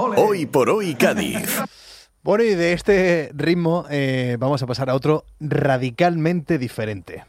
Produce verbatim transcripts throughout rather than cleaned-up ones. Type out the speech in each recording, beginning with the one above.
Hoy por hoy Cádiz. Bueno, y de este ritmo eh, vamos a pasar a otro radicalmente diferente.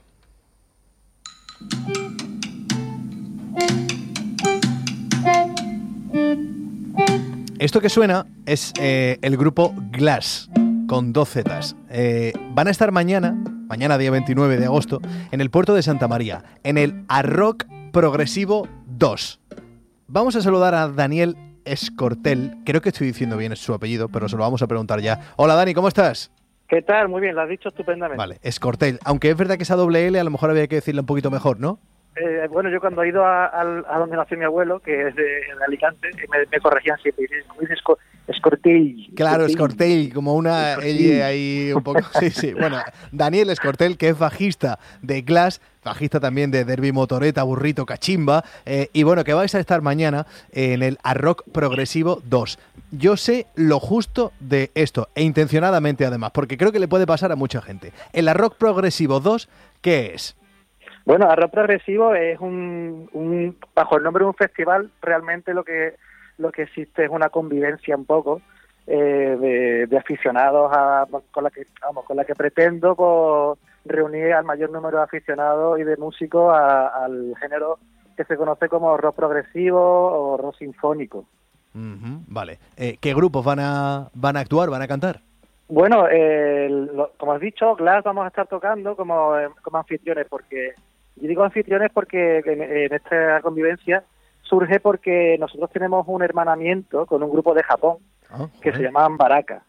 Esto que suena es eh, el grupo Glass, con dos zetas. Eh, van a estar mañana, mañana día veintinueve de agosto, en el puerto de Santa María, en el Arrock Progresivo dos. Vamos a saludar a Daniel Escortel, creo que estoy diciendo bien su apellido, pero se lo vamos a preguntar ya. Hola Dani, ¿cómo estás? ¿Qué tal? Muy bien, lo has dicho estupendamente. Vale, Escortel, aunque es verdad que esa doble L a lo mejor había que decirla un poquito mejor, ¿no? Eh, bueno, yo cuando he ido a, a, a donde nació mi abuelo, que es de, de Alicante, me, me corregían siempre, dices, dices Escortel. Claro, Escortel, como una L ahí un poco. Sí, sí. Bueno, Daniel Escortel, que es bajista de Glass, bajista también de Derby Motoreta, Burrito, Cachimba, eh, y bueno, que vais a estar mañana en el Arrock Progresivo dos. Yo sé lo justo de esto, e intencionadamente además, porque creo que le puede pasar a mucha gente. El Arrock Progresivo dos, ¿qué es? Bueno, Arrock Progresivo es un, un, bajo el nombre de un festival, realmente lo que lo que existe es una convivencia un poco eh, de, de aficionados a, con la que vamos, con la que pretendo pues, reunir al mayor número de aficionados y de músicos a, al género que se conoce como rock progresivo o rock sinfónico. Uh-huh, vale. Eh, ¿Qué grupos van a van a actuar, van a cantar? Bueno, eh, lo, como has dicho, Glass vamos a estar tocando como, como anfitriones, porque yo digo anfitriones porque en, en esta convivencia surge porque nosotros tenemos un hermanamiento con un grupo de Japón oh, que se llaman Baraka,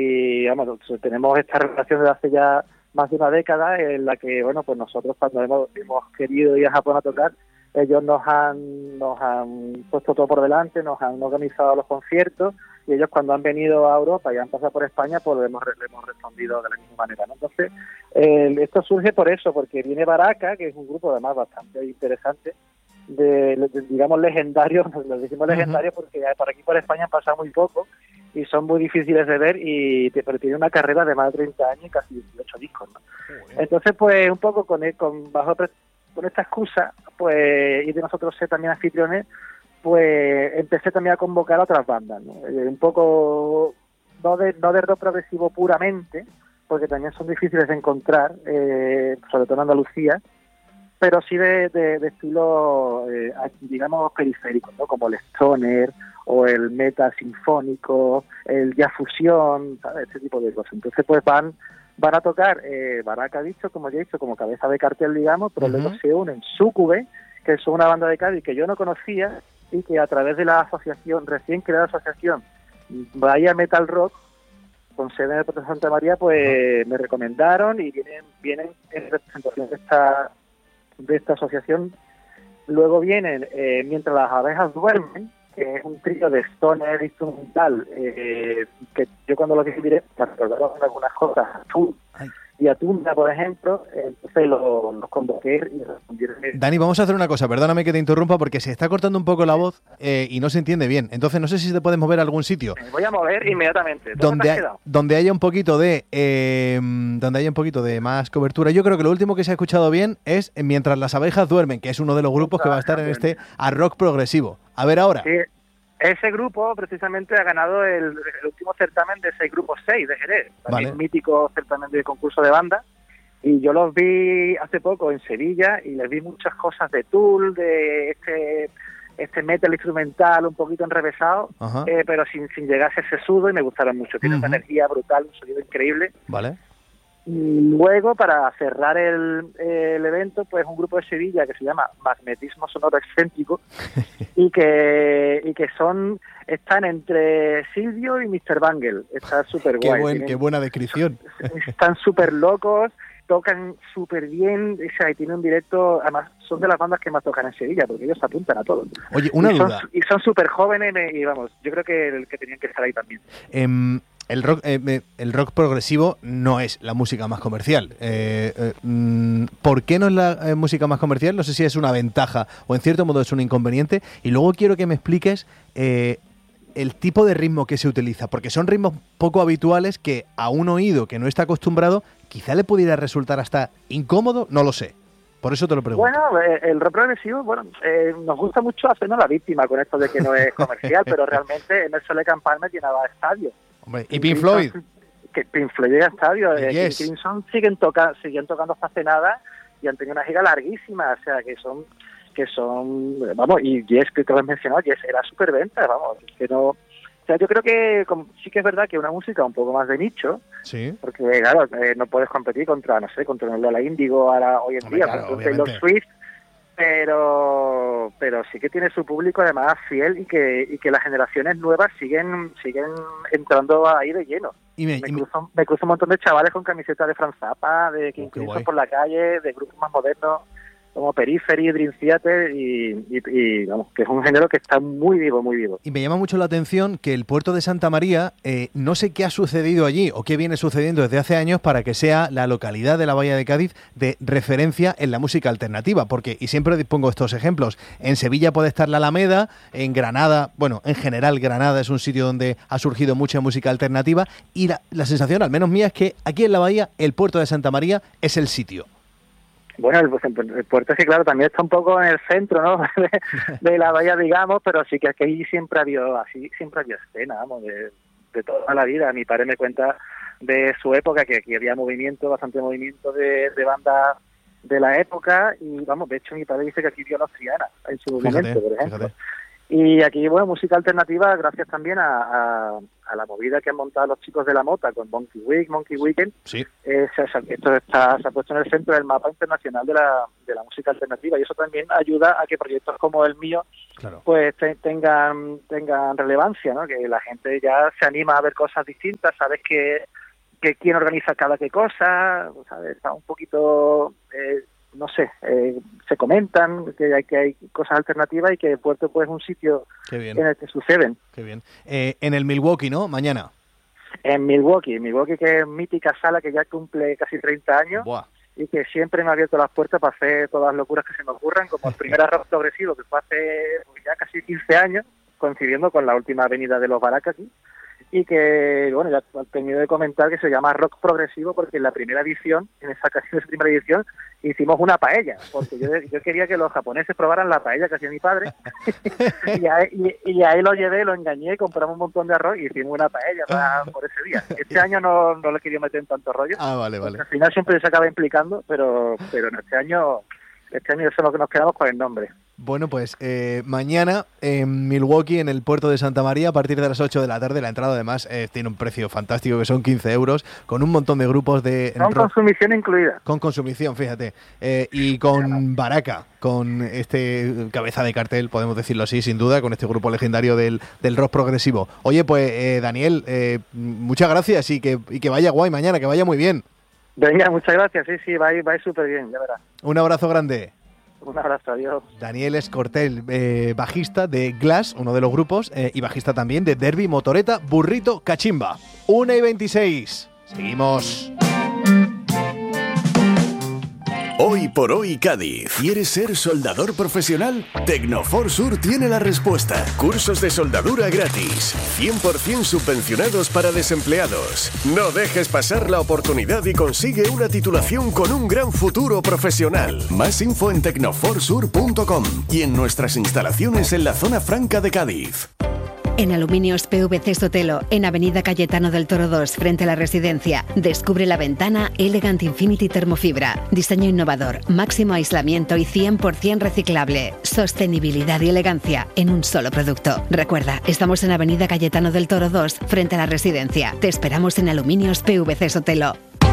y vamos, tenemos esta relación desde hace ya más de una década en la que, bueno, pues nosotros cuando hemos, hemos querido ir a Japón a tocar, ellos nos han nos han puesto todo por delante, nos han organizado los conciertos, y ellos cuando han venido a Europa y han pasado por España, pues le hemos, le hemos respondido de la misma manera, ¿no? Entonces, eh, esto surge por eso, porque viene Baraka, que es un grupo además bastante interesante, de, de digamos legendarios, los decimos legendarios porque por aquí por España han pasado muy poco y son muy difíciles de ver, y pero tiene una carrera de más de treinta años y casi dieciocho discos, ¿no? Entonces, pues un poco con con bajo con esta excusa, pues, y de nosotros ser también anfitriones, pues empecé también a convocar a otras bandas, ¿no? Eh, un poco no de no de rock progresivo puramente, porque también son difíciles de encontrar, eh, sobre todo en Andalucía, pero sí de, de, de estilo, eh, digamos, periférico, ¿no? Como el stoner o el metal sinfónico, el jazz fusión, ¿sabes? Este tipo de cosas. Entonces, pues van van a tocar, eh, Baraka ha dicho, como ya he dicho, como cabeza de cartel, digamos, pero uh-huh. luego se unen Súcube, que es una banda de Cádiz que yo no conocía y que a través de la asociación, recién creada asociación Bahía Metal Rock, con sede en el puerto de Santa María, pues uh-huh. me recomendaron y vienen vienen en representación de esta de esta asociación. Luego vienen eh, Mientras las abejas duermen, que es un trío de stoner instrumental, eh, que yo cuando lo dije directo me recordaron algunas cosas, Azul y Atunda, por ejemplo, entonces los lo convoqué y respondieron. Dani, vamos a hacer una cosa, perdóname que te interrumpa porque se está cortando un poco la voz eh, y no se entiende bien, entonces no sé si te puedes mover a algún sitio. Me voy a mover inmediatamente. Donde, hay, donde haya un poquito de eh, donde haya un poquito de más cobertura. Yo creo que lo último que se ha escuchado bien es Mientras las abejas duermen, que es uno de los grupos que va a estar en este Arrock Progresivo. A ver ahora. Sí. Ese grupo precisamente ha ganado el, el último certamen de seis grupos seis de Jerez, también vale. mítico certamen de concurso de banda, y yo los vi hace poco en Sevilla y les vi muchas cosas de Tool, de este este metal instrumental un poquito enrevesado, eh, pero sin, sin llegarse ese sudo, y me gustaron mucho. Tiene uh-huh. una energía brutal, un sonido increíble. Vale. Y luego, para cerrar el, el evento, pues un grupo de Sevilla que se llama Magnetismo Sonoro Excéntrico y que y que son están entre Silvio y mister Bangle. Está súper guay. Qué, buen, qué buena descripción. Están súper locos, tocan súper bien, o sea, y tienen un directo, además son de las bandas que más tocan en Sevilla, porque ellos apuntan a todo. Oye, una y duda. Son, y son súper jóvenes y vamos, yo creo que, el, que tenían que estar ahí también. Um... El rock, eh, el rock progresivo no es la música más comercial. Eh, eh, ¿Por qué no es la eh, música más comercial? No sé si es una ventaja o en cierto modo es un inconveniente. Y luego quiero que me expliques eh, el tipo de ritmo que se utiliza, porque son ritmos poco habituales que a un oído que no está acostumbrado quizá le pudiera resultar hasta incómodo, no lo sé. Por eso te lo pregunto. Bueno, eh, el rock progresivo, bueno, eh, nos gusta mucho hacernos la víctima con esto de que no es comercial, pero realmente Emerson Lake and Palmer llenaba estadios. Hombre, ¿y Pink Floyd? Que Pink Floyd llega a estadios. Eh, Yes. King Crimson siguen, toca, siguen tocando hasta hace nada y han tenido una gira larguísima, o sea, que son, que son, vamos, y Yes, que te lo has mencionado, Yes era superventa, vamos, que no... O sea, yo creo que como, sí que es verdad que una música un poco más de nicho, Sí. porque claro, eh, no puedes competir contra, no sé, contra la Índigo ahora hoy en Hombre, día, claro, contra Taylor obviamente. Swift, pero pero sí que tiene su público además fiel y que y que las generaciones nuevas siguen siguen entrando ahí de lleno. Y me, Me y me- cruzo, me cruzo un montón de chavales con camisetas de Franz Zappa, de King Oh, qué Crimson guay. por la calle, de grupos más modernos como Periphery, Dream Theater y, y, y, vamos, que es un género que está muy vivo, muy vivo. y me llama mucho la atención que el puerto de Santa María, eh, no sé qué ha sucedido allí o qué viene sucediendo desde hace años para que sea la localidad de la Bahía de Cádiz de referencia en la música alternativa, porque, y siempre pongo estos ejemplos, en Sevilla puede estar la Alameda, en Granada, bueno, en general Granada es un sitio donde ha surgido mucha música alternativa, y la, la sensación, al menos mía, es que aquí en la Bahía el puerto de Santa María es el sitio. Bueno, el, el puerto es que, claro, también está un poco en el centro, ¿no? de, de la bahía, digamos, pero sí que aquí siempre ha habido, así, siempre había escena, vamos, de, de toda la vida. Mi padre me cuenta de su época, que aquí había movimiento, bastante movimiento de, de bandas de la época, y vamos, de hecho mi padre dice que aquí vio los Triana en su Fíjate, momento, por ejemplo. fíjate. Y aquí, bueno, música alternativa, gracias también a, a, a la movida que han montado los chicos de la Mota con Monkey Week, Monkey Weekend. Sí. Eh, se, se- esto está, se ha puesto en el centro del mapa internacional de la, de la música alternativa, y eso también ayuda a que proyectos como el mío Claro. pues te- tengan tengan relevancia, ¿no? Que la gente ya se anima a ver cosas distintas, sabes que, que quién organiza cada qué cosa, ¿sabes? Está un poquito, eh, no sé, eh, se comentan que hay, que hay cosas alternativas y que el puerto pues es un sitio Qué bien, en el que suceden. qué bien. Eh, en el Milwaukee, ¿no? Mañana. En Milwaukee, Milwaukee que es mítica sala que ya cumple casi treinta años. Buah. Y que siempre me ha abierto las puertas para hacer todas las locuras que se me ocurran, como el primer rock progresivo que fue hace pues, ya casi quince años, coincidiendo con la última avenida de los Baracas aquí, y que, bueno, ya he tenido de comentar que se llama rock progresivo porque en la primera edición, en esa ocasión, esa primera edición, hicimos una paella, porque yo, yo quería que los japoneses probaran la paella que hacía mi padre, y, ahí, y, y ahí lo llevé, lo engañé, compramos un montón de arroz y hicimos una paella para, por ese día. Este año no, no le quería meter en tanto rollo, Ah, vale, vale. al final siempre se acaba implicando, pero pero en este año este año eso es lo que nos quedamos con el nombre. Bueno, pues eh, mañana en Milwaukee, en el puerto de Santa María, a partir de las ocho de la tarde, la entrada además eh, tiene un precio fantástico, que son quince euros, con un montón de grupos de... Con rock- consumición incluida. con consumición, fíjate, eh, y con Baraka, con este cabeza de cartel, podemos decirlo así, sin duda, con este grupo legendario del, del rock progresivo. Oye, pues eh, Daniel, eh, muchas gracias y que, y que vaya guay mañana, que vaya muy bien. Venga, muchas gracias, sí, sí, va a ir, va a ir súper bien, ya verás. Un abrazo grande. Un abrazo, adiós. Daniel Escortel, eh, bajista de Glass, uno de los grupos, eh, y bajista también de Derby, Motoreta, Burrito, Cachimba. una y veintiséis. Seguimos. Hoy por hoy Cádiz. ¿Quieres ser soldador profesional? Tecnofor Sur tiene la respuesta. Cursos de soldadura gratis. cien por ciento subvencionados para desempleados. No dejes pasar la oportunidad y consigue una titulación con un gran futuro profesional. Más info en tecnofor sur punto com y en nuestras instalaciones en la zona franca de Cádiz. En Aluminios P V C Sotelo, en Avenida Cayetano del Toro dos, frente a la residencia, descubre la ventana Elegant Infinity Termofibra. Diseño innovador, máximo aislamiento y cien por ciento reciclable. Sostenibilidad y elegancia en un solo producto. Recuerda, estamos en Avenida Cayetano del Toro dos, frente a la residencia. Te esperamos en Aluminios P V C Sotelo.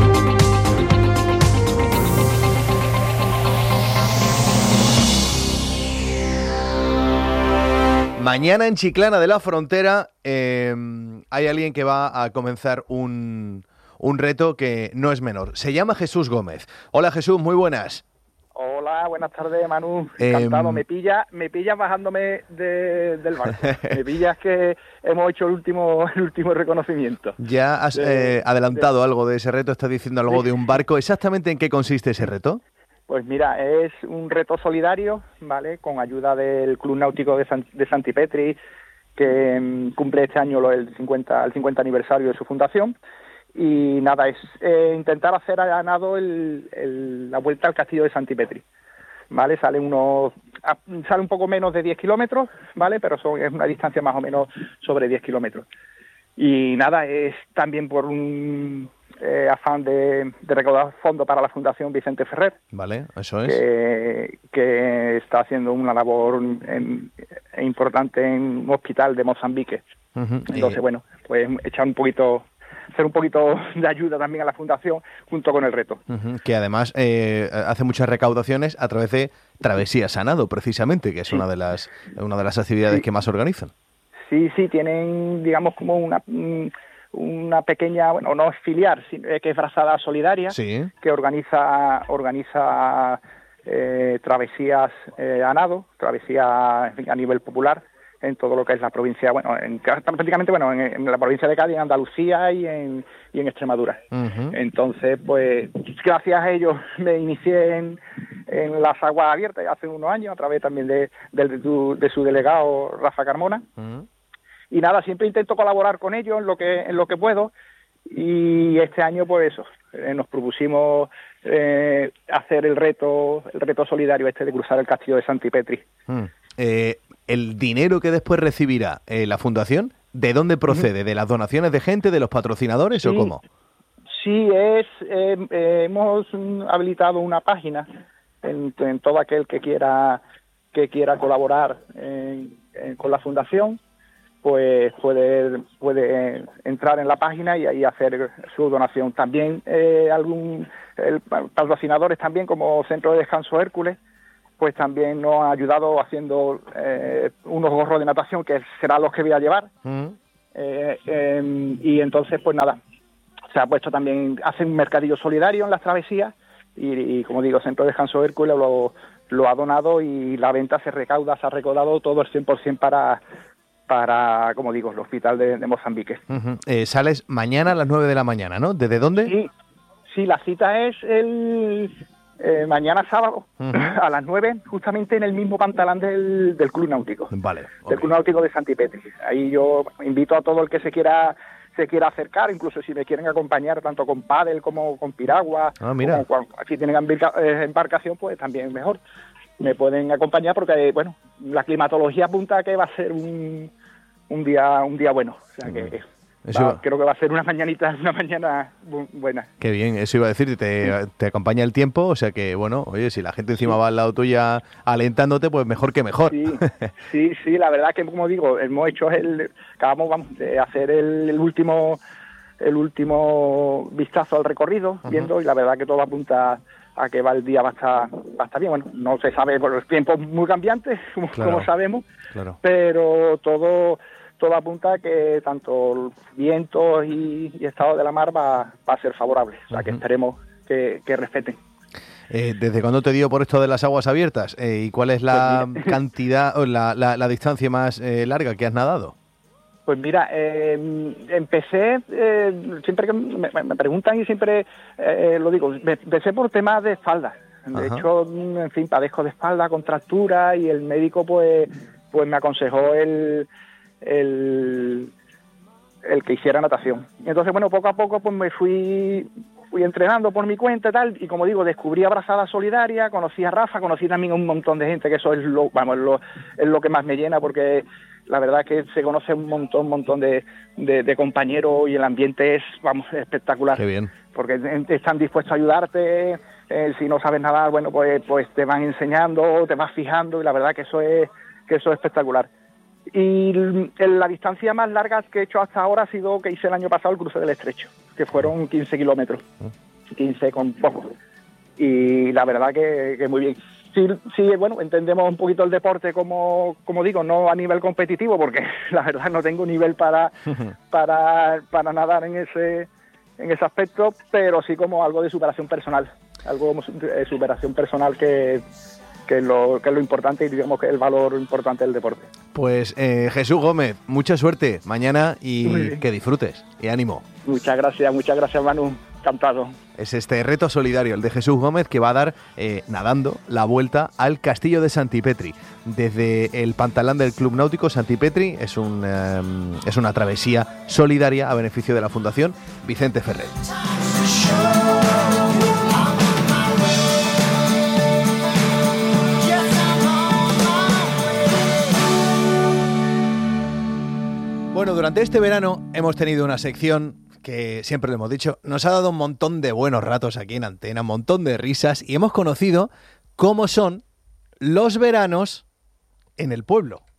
Mañana en Chiclana de la Frontera eh, hay alguien que va a comenzar un, un reto que no es menor. Se llama Jesús Gómez. Hola Jesús, muy buenas. Hola, buenas tardes, Manu. Em, Encantado. Me pilla, me pilla bajándome de, del barco. Me pillas que hemos hecho el último, el último reconocimiento. Ya has De- eh, adelantado algo de ese reto, estás diciendo algo Sí. de un barco. ¿Exactamente en qué consiste ese reto? Pues mira, es un reto solidario, ¿vale? Con ayuda del Club Náutico de, San, de Santipetri, que mm, cumple este año lo- el cincuenta, el cincuenta aniversario de su fundación. Y nada, es eh, intentar hacer a nado el, el- la vuelta al castillo de Santipetri. ¿vale? Sale unos a, sale un poco menos de diez kilómetros, ¿vale? Pero son, es una distancia más o menos sobre diez kilómetros. Y nada, es también por un eh, afán de, de recaudar fondos para la Fundación Vicente Ferrer. Vale, eso es. Que, que está haciendo una labor en, en, importante en un hospital de Mozambique. Uh-huh. Entonces, eh... bueno, pues echar un poquito... hacer un poquito de ayuda también a la Fundación junto con el reto. Uh-huh. Que además eh, hace muchas recaudaciones a través de Travesía Sanado, precisamente, que es sí. una de las una de las actividades sí. que más organizan. Sí, sí, tienen, digamos, como una una pequeña, bueno, no es filial, que es Brazada Solidaria, sí. que organiza organiza eh, travesías eh, a nado, travesías a nivel popular, en todo lo que es la provincia, bueno, en, prácticamente, bueno, en, en la provincia de Cádiz, en Andalucía y en, y en Extremadura. Uh-huh. Entonces, pues, gracias a ellos me inicié en, en las aguas abiertas hace unos años, a través también de, de, de, su, de su delegado, Rafa Carmona. Uh-huh. Y nada, siempre intento colaborar con ellos en lo que, en lo que puedo. Y este año, pues eso, eh, nos propusimos eh, hacer el reto, el reto solidario este de cruzar el castillo de Santipetri. Uh-huh. Eh... ¿El dinero que después recibirá eh, la Fundación, de dónde procede? ¿De las donaciones de gente, de los patrocinadores sí, o cómo? Sí, es eh, eh, hemos habilitado una página en, en todo aquel que quiera que quiera colaborar en, en, con la Fundación, pues puede puede entrar en la página y ahí hacer su donación. También eh, algún el, patrocinadores también como Centro de Descanso Hércules, pues también nos ha ayudado haciendo eh, unos gorros de natación que serán los que voy a llevar. Mm. Eh, eh, y entonces, pues nada, se ha puesto también, hacen un mercadillo solidario en las travesías y, y como digo, Centro de Descanso Hércules lo, lo ha donado y la venta se recauda, se ha recaudado todo el cien por ciento para, para, como digo, el hospital de, de Mozambique. Uh-huh. Eh, sales mañana a las nueve de la mañana, ¿no? ¿Desde dónde? Sí, sí, la cita es el... Eh, mañana sábado uh-huh. a las nueve, justamente en el mismo pantalón del, del Club Náutico. Vale. Okay. Del Club Náutico de Santipetri. Ahí yo invito a todo el que se quiera se quiera acercar, incluso si me quieren acompañar tanto con pádel como con piragua. Ah, mira. Como, si tienen embarcación, pues también mejor. Me pueden acompañar porque, bueno, la climatología apunta a que va a ser un, un día un día bueno. O sea que... Uh-huh. Eso va, creo que va a ser una mañanita, una mañana bu- buena. Qué bien, eso iba a decir, te, te acompaña el tiempo, o sea que, bueno, oye, si la gente encima sí. va al lado tuya alentándote, pues mejor que mejor. Sí, sí, sí, la verdad que, como digo, hemos hecho el, acabamos vamos, de hacer el, el último el último vistazo al recorrido, uh-huh. viendo, y la verdad que todo apunta a que va el día va a estar, va a estar bien. Bueno, no se sabe por los tiempos muy cambiantes, como, claro, como sabemos, claro. pero todo... todo apunta a que tanto vientos y, y estado de la mar va, va a ser favorable. O sea, uh-huh. que esperemos que, que respeten. Eh, ¿Desde cuándo te dio por esto de las aguas abiertas? Eh, ¿Y cuál es la pues cantidad o la, la, la distancia más eh, larga que has nadado? Pues mira, eh, empecé, eh, siempre que me, me preguntan y siempre eh, lo digo, me, empecé por temas de espalda. De Ajá. hecho, en fin, padezco de espalda, contractura, y el médico pues, pues me aconsejó el... El, el que hiciera natación. Y entonces, bueno, poco a poco pues me fui fui entrenando por mi cuenta y tal, y como digo, descubrí a Brazada Solidaria, conocí a Rafa, conocí también a un montón de gente, que eso es lo, vamos, lo, es lo que más me llena, porque la verdad es que se conoce un montón, un montón de, de, de compañeros, y el ambiente es, vamos, espectacular. Qué bien. Porque están dispuestos a ayudarte, eh, si no sabes nadar, bueno, pues, pues te van enseñando, te vas fijando, y la verdad que eso es, que eso es espectacular. Y la distancia más larga que he hecho hasta ahora ha sido que hice el año pasado el cruce del Estrecho, que fueron quince kilómetros, quince con poco. Y la verdad que, que muy bien. Sí, sí, bueno, entendemos un poquito el deporte como, como digo, no a nivel competitivo, porque la verdad no tengo nivel para, para, para nadar en ese, en ese aspecto, pero sí como algo de superación personal, algo de superación personal que... que es lo que es lo importante, y digamos que es el valor importante del deporte. Pues eh, Jesús Gómez, mucha suerte mañana y que disfrutes, y ánimo. Muchas gracias, muchas gracias, Manu, encantado. Es este reto solidario, el de Jesús Gómez, que va a dar eh, nadando la vuelta al castillo de Santipetri desde el pantalón del Club Náutico Santipetri. Es un eh, es una travesía solidaria a beneficio de la Fundación Vicente Ferrer. Bueno, durante este verano hemos tenido una sección que siempre lo hemos dicho, nos ha dado un montón de buenos ratos aquí en Antena, un montón de risas y hemos conocido cómo son los veranos en el pueblo.